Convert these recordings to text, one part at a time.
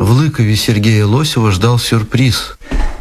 В Лыкове Сергея Лосева ждал сюрприз.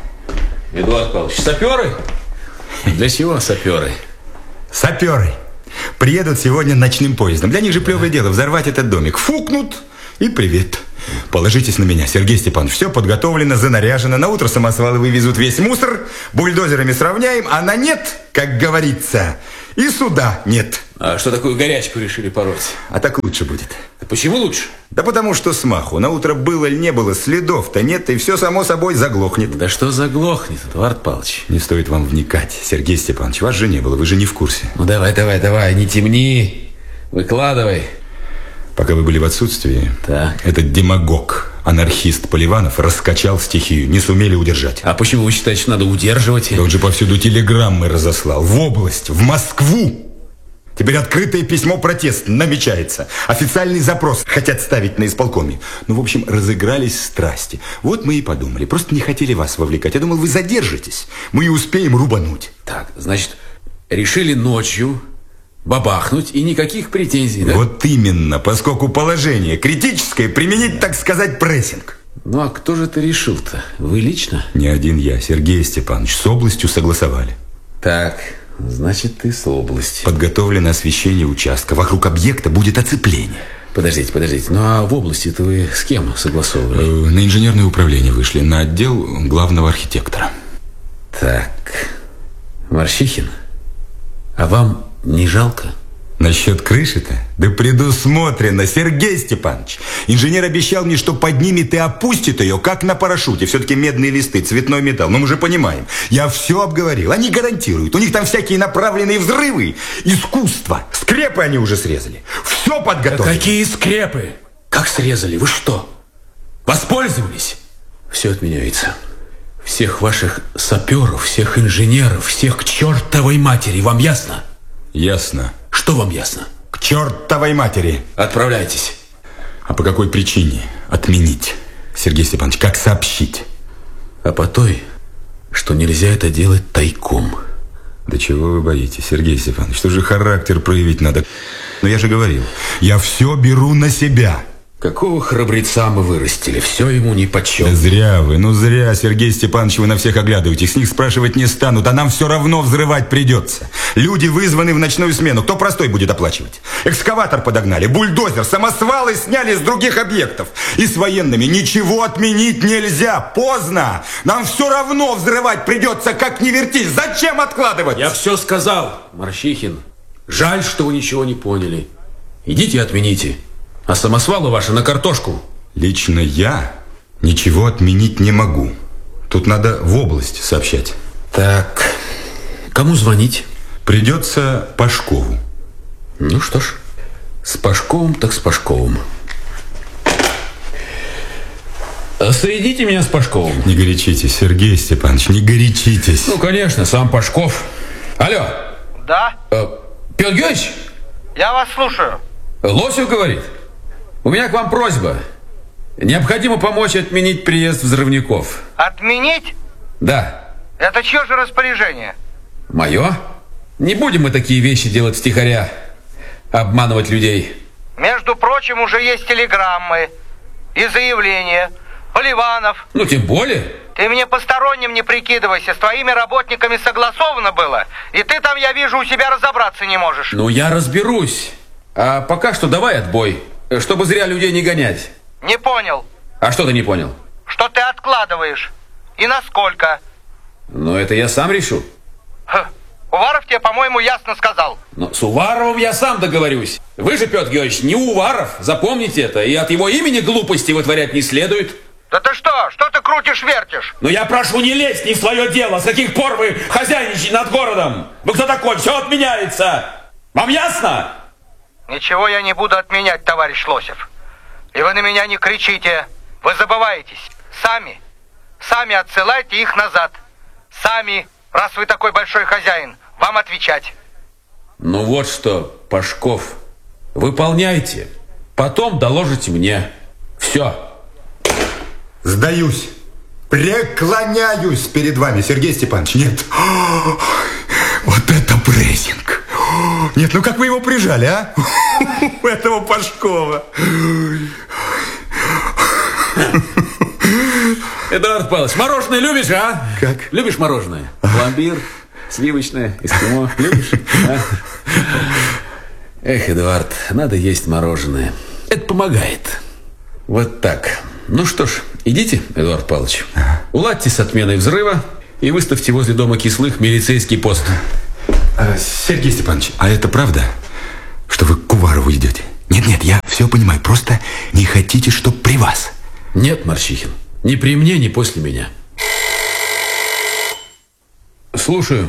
Эдуард Павлович, саперы? Для чего саперы? Саперы приедут сегодня ночным поездом. Для них же плевое дело взорвать этот домик. Фукнут и привет. Положитесь на меня, Сергей Степанович. Все подготовлено, занаряжено. На утро самосвалы вывезут весь мусор. Бульдозерами сравняем. А на нет, как говорится, и суда нет. А что такую горячку решили пороть? А так лучше будет. Да почему лучше? Да потому что смаху. На утро было или не было, следов-то нет. И все само собой заглохнет. Да что заглохнет, Эдуард Павлович? Не стоит вам вникать, Сергей Степанович. Вас же не было, вы же не в курсе. Ну давай, не темни. Выкладывай. Пока вы были в отсутствии, так. Этот демагог, анархист Поливанов раскачал стихию. Не сумели удержать. А почему вы считаете, что надо удерживать? Да он же повсюду телеграммы разослал. В область, в Москву. Теперь открытое письмо протест намечается. Официальный запрос хотят ставить на исполкоме. Ну, в общем, разыгрались страсти. Вот мы и подумали. Просто не хотели вас вовлекать. Я думал, вы задержитесь. Мы и успеем рубануть. Так, значит, решили ночью бабахнуть и никаких претензий, да? Вот именно, поскольку положение критическое, применить, так сказать, прессинг. Ну, а кто же это решил-то? Вы лично? Не один я, Сергей Степанович. С областью согласовали. Так, значит, ты с области. Подготовлено освещение участка. Вокруг объекта будет оцепление. Подождите. Ну, а в области-то вы с кем согласовывали? На инженерное управление вышли. На отдел главного архитектора. Так, Марщихин, а вам не жалко? Насчет крыши-то? Да предусмотрено, Сергей Степанович. Инженер обещал мне, что поднимет и опустит ее, как на парашюте. Все-таки медные листы, цветной металл. Но мы же понимаем. Я все обговорил. Они гарантируют. У них там всякие направленные взрывы. Искусство. Скрепы они уже срезали. Все подготовлено. Да какие скрепы? Как срезали? Вы что, воспользовались? Все отменяется. Всех ваших саперов, всех инженеров, всех к чертовой матери. Вам ясно? Ясно. Что вам ясно? К чертовой матери. Отправляйтесь. А по какой причине отменить, Сергей Степанович? Как сообщить? А по той, что нельзя это делать тайком. Да чего вы боитесь, Сергей Степанович? Что же характер проявить надо? Но я же говорил, я все беру на себя. Какого храбреца мы вырастили? Все ему нипочем. Да зря вы, зря, Сергей Степанович, вы на всех оглядываетесь. С них спрашивать не станут, а нам все равно взрывать придется. Люди вызваны в ночную смену. Кто простой будет оплачивать? Экскаватор подогнали, бульдозер, самосвалы сняли с других объектов. И с военными ничего отменить нельзя. Поздно. Нам все равно взрывать придется, как ни вертись. Зачем откладывать? Я все сказал, Марщихин. Жаль, что вы ничего не поняли. Идите отмените. А самосвалы ваши на картошку. Лично я ничего отменить не могу. Тут надо в область сообщать. Так, кому звонить? Придется Пашкову. Ну что ж, с Пашковым так с Пашковым. Соедините меня с Пашковым. Не горячитесь, Сергей Степанович, не горячитесь. Ну, конечно, сам Пашков. Алло. Да? Петр Георгиевич? Я вас слушаю. Лосев говорит. У меня к вам просьба. Необходимо помочь отменить приезд взрывников. Отменить? Да. Это чье же распоряжение? Мое? Не будем мы такие вещи делать втихаря. Обманывать людей. Между прочим, уже есть телеграммы и заявления. Поливанов. Ну, тем более. Ты мне посторонним не прикидывайся. С твоими работниками согласовано было. И ты там, я вижу, у себя разобраться не можешь. Ну, я разберусь. А пока что давай отбой. Чтобы зря людей не гонять. Не понял. А что ты не понял? Что ты откладываешь. И насколько. Ну, это я сам решу. Уваров тебе, по-моему, ясно сказал. Но с Уваровым я сам договорюсь. Вы же, Петр Георгиевич, не Уваров. Запомните это. И от его имени глупости вытворять не следует. Да ты что? Что ты крутишь-вертишь? Но я прошу не лезть не в свое дело. С каких пор вы хозяйничаете над городом? Вы кто такой? Все отменяется. Вам ясно? Ничего я не буду отменять, товарищ Лосев. И вы на меня не кричите. Вы забываетесь. Сами отсылайте их назад. Сами, раз вы такой большой хозяин, вам отвечать. Ну вот что, Пашков, выполняйте. Потом доложите мне. Все. Сдаюсь. Преклоняюсь перед вами, Сергей Степанович. Нет. Вот это прессинг. Нет, ну как вы его прижали, а? Этого Пашкова. Эдуард Павлович, мороженое любишь, а? Как? Любишь мороженое? Пломбир, сливочное, эскимо. Любишь? А? Эх, Эдуард, надо есть мороженое. Это помогает. Вот так. Ну что ж, идите, Эдуард Павлович. Уладьте с отменой взрыва и выставьте возле дома Кислых милицейский пост. Сергей Степанович, а это правда, что вы к Уварову идете? Нет, я все понимаю, просто не хотите, чтоб при вас. Нет, Марчихин, ни при мне, ни после меня. Слушаю.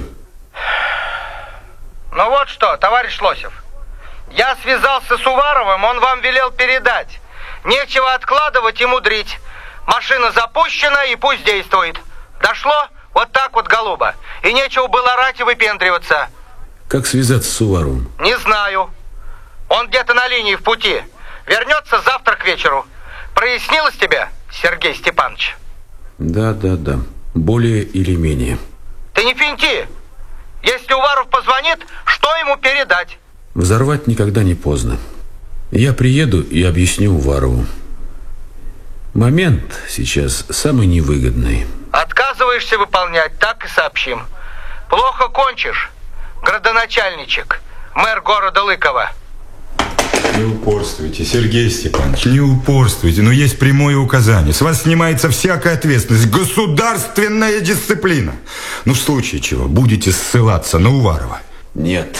Ну вот что, товарищ Лосев. Я связался с Уваровым, он вам велел передать. Нечего откладывать и мудрить. Машина запущена и пусть действует. Дошло? Вот так вот, голуба. И нечего было орать и выпендриваться. Как связаться с Уваровым? Не знаю. Он где-то на линии в пути. Вернется завтра к вечеру. Прояснилось тебе, Сергей Степанович? Да. Более или менее. Ты не финти. Если Уваров позвонит, что ему передать? Взорвать никогда не поздно. Я приеду и объясню Уварову. Момент сейчас самый невыгодный. Отказываешься выполнять, так и сообщим. Плохо кончишь, градоначальничек, мэр города Лыкова. Не упорствуйте, Сергей Степанович, не упорствуйте. Но есть прямое указание. С вас снимается всякая ответственность. Государственная дисциплина. Ну, в случае чего, будете ссылаться на Уварова? Нет.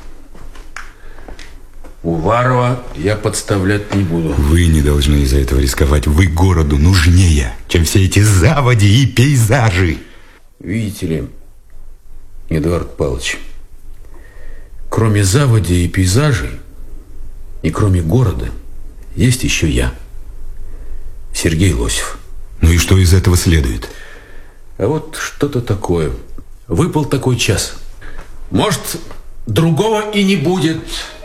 Уварова я подставлять не буду. Вы не должны из-за этого рисковать. Вы городу нужнее, чем все эти заводи и пейзажи. Видите ли, Эдуард Павлович, кроме заводей и пейзажей, и кроме города, есть еще я, Сергей Лосев. Ну и что из этого следует? А вот что-то такое. Выпал такой час. Может, другого и не будет.